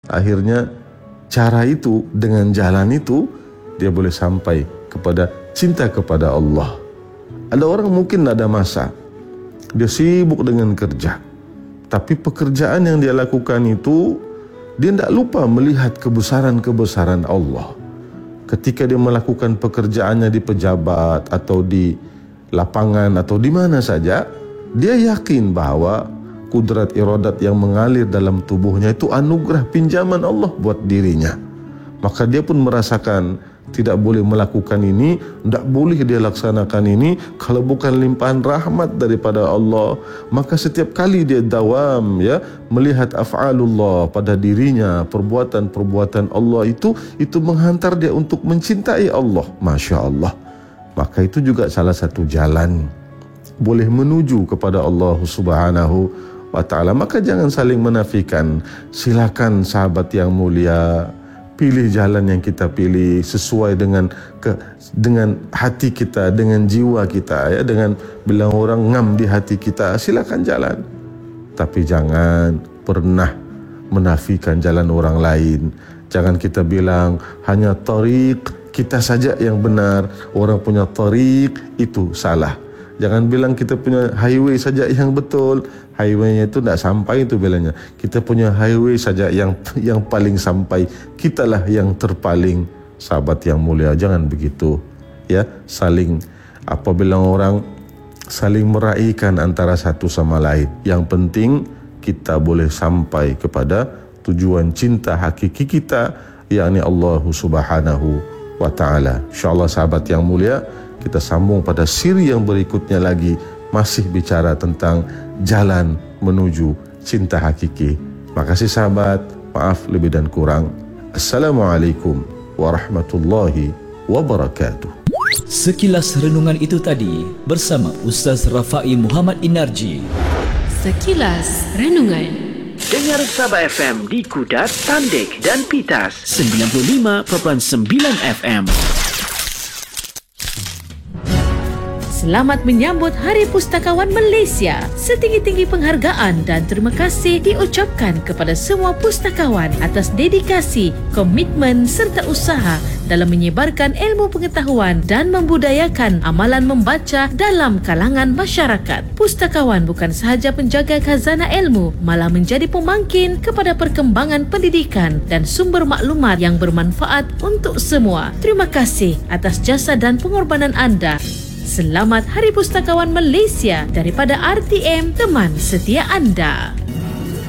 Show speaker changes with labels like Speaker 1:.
Speaker 1: Akhirnya cara itu, dengan jalan itu, dia boleh sampai kepada cinta kepada Allah. Ada orang mungkin ada masa, dia sibuk dengan kerja, tapi pekerjaan yang dia lakukan itu, dia tidak lupa melihat kebesaran-kebesaran Allah. Ketika dia melakukan pekerjaannya di pejabat atau di lapangan atau di mana saja, dia yakin bahwa kudrat iradat yang mengalir dalam tubuhnya itu anugerah pinjaman Allah buat dirinya. Maka dia pun merasakan tidak boleh melakukan ini, tidak boleh dia laksanakan ini kalau bukan limpahan rahmat daripada Allah. Maka setiap kali dia dawam melihat af'alullah pada dirinya, perbuatan-perbuatan Allah itu menghantar dia untuk mencintai Allah. Masya Allah. Maka itu juga salah satu jalan boleh menuju kepada Allah Subhanahu wa ta'ala. Maka jangan saling menafikan. Silakan sahabat yang mulia, pilih jalan yang kita pilih sesuai dengan hati kita, dengan jiwa kita, dengan bilang orang ngam di hati kita, silakan jalan. Tapi jangan pernah menafikan jalan orang lain. Jangan kita bilang hanya tariq kita saja yang benar, orang punya tariq itu salah. Jangan bilang kita punya highway saja yang betul, highway-nya itu tidak sampai itu bilangnya. Kita punya highway saja yang paling sampai, kitalah yang terpaling. Sahabat yang mulia, jangan begitu. Saling, apabila orang saling meraihkan antara satu sama lain. Yang penting kita boleh sampai kepada tujuan cinta hakiki kita, yakni Allah Subhanahu wa ta'ala. InsyaAllah sahabat yang mulia, kita sambung pada siri yang berikutnya lagi, masih bicara tentang jalan menuju cinta hakiki. Makasih sahabat, maaf lebih dan kurang. Assalamualaikum warahmatullahi wabarakatuh.
Speaker 2: Sekilas renungan itu tadi bersama Ustaz Rafai Muhammad Inarji.
Speaker 3: Sekilas renungan.
Speaker 4: Dengar Sabah FM di Kudat, Tandek dan Pitas 95.9 FM.
Speaker 3: Selamat menyambut Hari Pustakawan Malaysia. Setinggi-tinggi penghargaan dan terima kasih diucapkan kepada semua pustakawan atas dedikasi, komitmen serta usaha dalam menyebarkan ilmu pengetahuan dan membudayakan amalan membaca dalam kalangan masyarakat. Pustakawan bukan sahaja penjaga khazanah ilmu, malah menjadi pemangkin kepada perkembangan pendidikan dan sumber maklumat yang bermanfaat untuk semua. Terima kasih atas jasa dan pengorbanan anda. Selamat Hari Pustakawan Malaysia daripada RTM, teman setia anda.